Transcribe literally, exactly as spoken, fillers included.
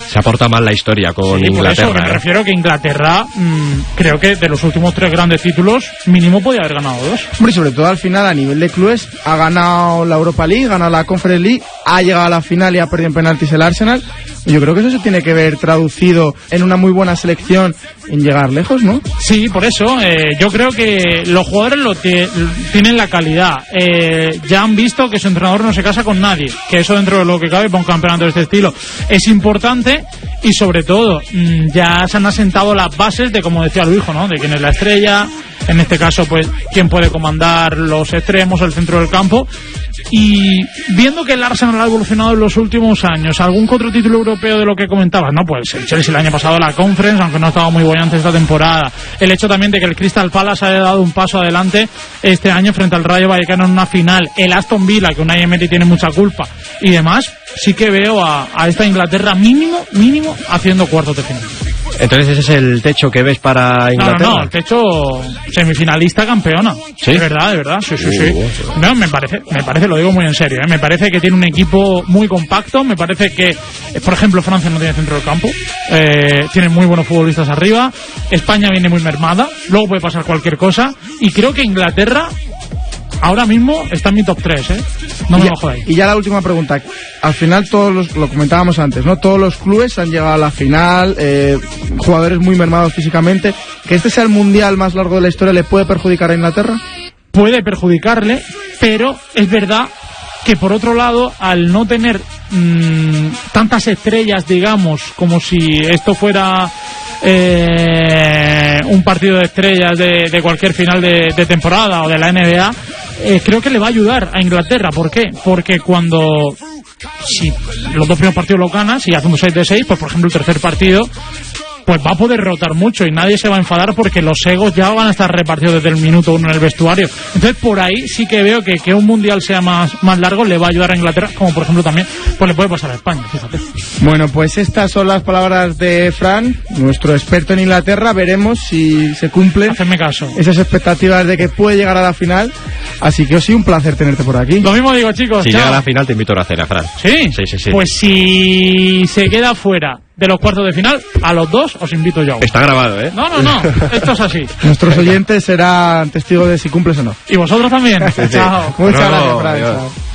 Se aporta mal la historia con sí, Inglaterra. Por eso me refiero que Inglaterra, mmm, creo que de los últimos tres grandes títulos, mínimo podía haber ganado dos. Hombre, y sobre todo al final, a nivel de clubes, ha ganado la Europa League, ha ganado la Conference League, ha llegado a la final y ha perdido en penaltis el Arsenal. Y yo creo que eso se tiene que ver traducido en una muy buena selección, en llegar lejos, ¿no? Sí, por eso, eh, yo creo que los jugadores lo que tienen la calidad. Eh, ya han visto que su entrenador no se casa con nadie, que eso dentro de lo que cabe para un campeonato de este estilo es importante. Y sobre todo, ya se han asentado las bases de, como decía Luijo, ¿no? De quién es la estrella, en este caso, pues, quién puede comandar los extremos, el centro del campo. Y viendo que el Arsenal ha evolucionado en los últimos años, ¿algún otro título europeo de lo que comentabas? No, pues el Chelsea el año pasado la Conference, aunque no ha estado muy bollante esta temporada. El hecho también de que el Crystal Palace haya dado un paso adelante este año frente al Rayo Vallecano en una final. El Aston Villa, que Unai Emery tiene mucha culpa, y demás. Sí que veo a, a esta Inglaterra mínimo, mínimo, haciendo cuartos de final. Entonces ese es el techo que ves para Inglaterra. No, no, no, el techo semifinalista campeona. ¿Sí? De verdad, de verdad, sí, sí, uh, sí. Uh, no, me parece, me parece, lo digo muy en serio, ¿eh? Me parece que tiene un equipo muy compacto, me parece que, por ejemplo, Francia no tiene centro del campo, eh, tiene muy buenos futbolistas arriba, España viene muy mermada, luego puede pasar cualquier cosa, y creo que Inglaterra ahora mismo está en mi top tres, ¿eh? No me bajo de ahí. Y ya la última pregunta. Al final, todos los, lo comentábamos antes, ¿no? Todos los clubes han llegado a la final, eh, jugadores muy mermados físicamente. ¿Que este sea el mundial más largo de la historia le puede perjudicar a Inglaterra? Puede perjudicarle, pero es verdad que por otro lado, al no tener mmm, tantas estrellas, digamos, como si esto fuera eh, un partido de estrellas de, de cualquier final de, de temporada o de la N B A, eh, creo que le va a ayudar a Inglaterra. ¿Por qué? Porque cuando si los dos primeros partidos los ganas y hace un seis de seis, pues por ejemplo el tercer partido, pues va a poder rotar mucho y nadie se va a enfadar porque los egos ya van a estar repartidos desde el minuto uno en el vestuario. Entonces por ahí sí que veo que que un mundial sea más, más largo le va a ayudar a Inglaterra, como por ejemplo también pues le puede pasar a España, fíjate. Bueno, pues estas son las palabras de Fran, nuestro experto en Inglaterra. Veremos si se cumplen Hacedme caso. esas expectativas de que puede llegar a la final. Así que sí, un placer tenerte por aquí. Lo mismo digo, chicos. Si chao. llega a la final te invito a la cena, Fran. ¿Sí? Sí, sí, sí. Pues si se queda fuera de los cuartos de final, a los dos os invito yo. Está grabado, ¿eh? No, no, no. Esto es así. Nuestros oyentes serán testigos de si cumples o no. Y vosotros también. Sí, sí. Chao. Muchas No, gracias, Fran. Dios. Chao.